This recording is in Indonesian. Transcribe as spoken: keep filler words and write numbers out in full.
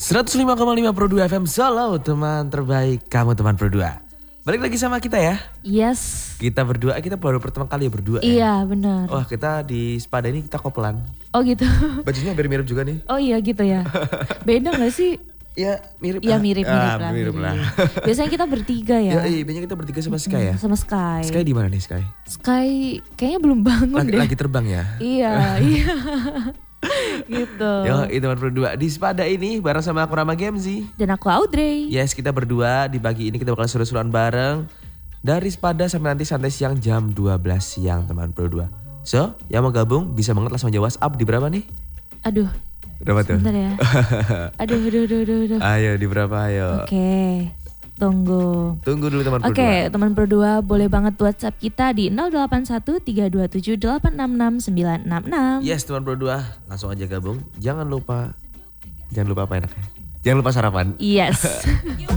seratus lima koma lima Pro dua F M Solo, teman terbaik kamu teman Pro dua. Balik lagi sama kita ya. Yes. Kita berdua, kita baru pertama kali ya berdua ya. Iya benar. Wah, kita di Spada ini kita kopelan. Oh gitu. Bajunya mirip-mirip juga nih. Oh iya gitu ya. Beda gak sih? Ya mirip Iya lah. mirip-mirip ah, lah. mirip lah. Biasanya kita bertiga ya. Ya iya, biasanya kita bertiga sama Sky ya. Sama Sky. Sky di mana nih Sky? Sky kayaknya belum bangun Lagi, deh. lagi terbang ya. Iya, iya. Gitu. Yo, itu teman berdua di Spada ini bareng sama aku Rama Gemzi. Dan aku Audrey. Yes, kita berdua di pagi ini kita bakal seru-seruan bareng dari Spada sampai nanti santai siang jam dua belas siang teman Pro dua. So, yang mau gabung bisa banget langsung aja WhatsApp di berapa nih? Aduh. Berapa tuh? Sebentar ya. Aduh, aduh, aduh, aduh, aduh. Ayo di berapa ayo? Oke. Okay. Tunggu. Tunggu dulu teman Pro Oke, okay, teman Pro dua boleh banget WhatsApp kita di nol delapan satu tiga dua tujuh delapan enam enam sembilan enam enam. Yes, teman Pro dua, langsung aja gabung. Jangan lupa Jangan lupa apa enaknya? Jangan lupa sarapan. Yes.